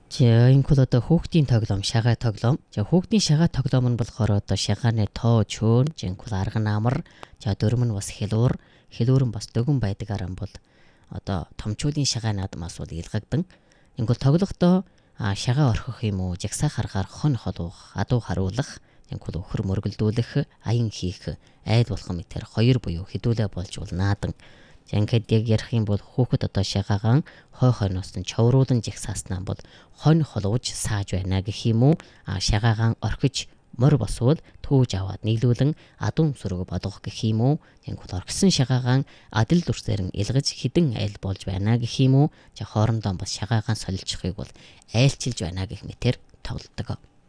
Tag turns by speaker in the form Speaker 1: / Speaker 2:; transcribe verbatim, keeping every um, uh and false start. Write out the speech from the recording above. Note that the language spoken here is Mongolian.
Speaker 1: За энэ бол одоо хүүхдийн тоглоом, шагаа тоглоом. За хүүхдийн шагаа тоглоом нь болохоор одоо шагааны тоо, чөөн, жинхэнэ арга намар, за дөрөм нь бас хэлуур, хэлүүр нь бас дөгөн байдгаар юм бол одоо томчуудын шагааны адмаас бол илгагдан. Ингл тоглохдоо шагаа орхих юм уу, жагсаа харгаар хон холуух, адуу харуулах, ингл өхөр мөргөлдүүлэх, аян хийх, айл болох мэтэр хоёр буюу хэдүүлээ болж бол наадан. Ингээд яг ярих юм бол хүүхэд одоо шагаагаан хой хойноос нь човруулан жигсааснаа бол хонь холууж сааж байна гэх юм уу. А шагаагаан орхиж мор босвол төөж аваад нийлүүлэн адуун сүрэг болгох гэх юм уу. Ингээд орхисон шагаагаан адил дүрсээр нь илгэж хідэн айл болж байна гэх юм уу. За хоорондоо бас шагаагаан солилцохыг бол айлчилж байна гэх мэтэр тоглодог.